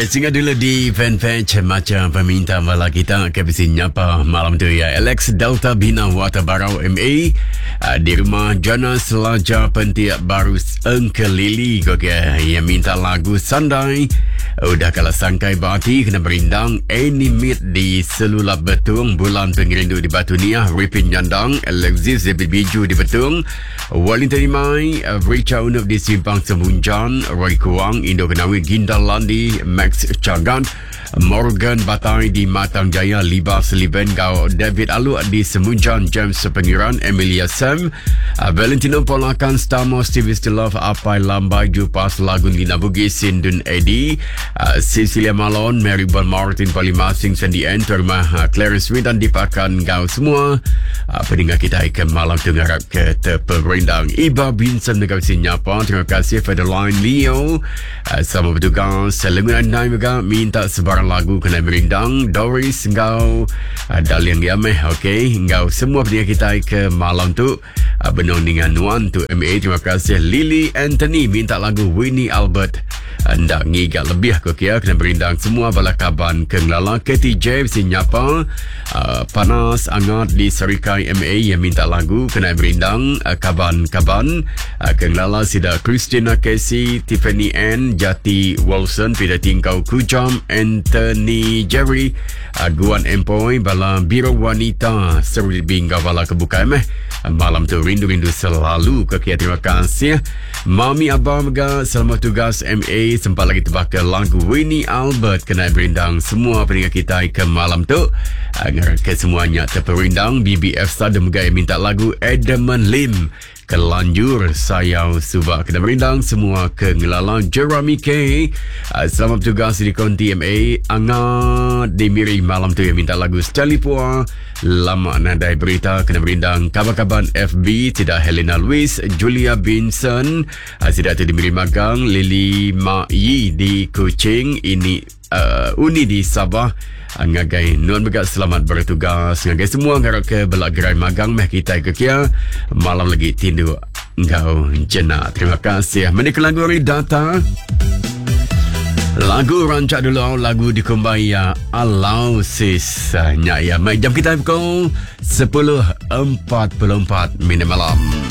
Singa dulu di fanpage macam peminta malah kita KBC nyapa malam tu ya. Alex Delta Bina Wata Barau MA di rumah Jana Selaja Pentiak Baru Engkelili yang minta lagu Sandai. Udah kalah sangkai bati kena berindang Animate di Selulap Betung Bulan Pengerindu di Batu Niah Ripin Nyandang Alexis Zebid Biju di Betung Wellington Imai Richa Unup di Simpang Semunjan Roy Kuang Indo Kenawi Gindal Landi Max Chagan Morgan Batai di Matang Jaya Libas Liben Gau David Alu di Semunjan James Pengiran Emilia Sam Valentino Polakan Stamo Stevie Stilov Apai Lambai Jupas Lagun Lina Bugis Sindun Edi Cecilia Malon Mary Bon Martin Palimasing Sandy N Terima Clarence Smith dan dipakan Gau semua pendengar kita ke malam tu ngarap ke terperindang Iba Vincent negara Sinyapa. Terima kasih Federline Leo sama bertugas Lengunan Nai juga minta sebarang lagu kena berindang Doris Ngau Dalian Yameh okey Ngau semua pendengar kita ke malam tu benong dengan Nuan tu MA. Terima kasih Lily Anthony minta lagu Winnie Albert hendak ngigak lebih kau kira kena berindang semua bala kaban kenglala KTJ Sinyapa panas angat di Serikai MA yang minta lagu kena berindang kaban-kaban kenglala sida Christina Casey Tiffany Ann Jati Wilson Pida Tingkau Kujam Anthony Jerry Guan Empoy bala Biro Wanita seru bingga bala kebuka malam tu rindu-rindu selalu kekia. Terima kasih Mami Abah Mega selamat tugas MA sempat lagi tebak ke lagu Winnie Albert kena berindang semua pendengar kita ke malam tu ke semuanya terperindang. BBF Sada Mega minta lagu Edmund Lim Kelanjur Sayau Subak kena berindang semua ke ngelalang Jeremy K selamat tugas di konti MA. Angat Demiri malam tu yang minta lagu Stelipua Lama Nadai Berita kena berindang kabar-kabar FB tidak Helena Louis Julia Vincent tidak tu Demiri Magang Lily Ma Yi di Kuching ini Uni di Sabah ngagai Nuan Begat selamat bertugas ngagai semua ngarap ke belak gerai magang meh kita ke kia malam lagi tindu engkau jena. Terima kasih menikah lagu Data lagu rancak dulu lagu dikumbai ya Alau Sis Nyaya jam kita pukul 10.44 malam.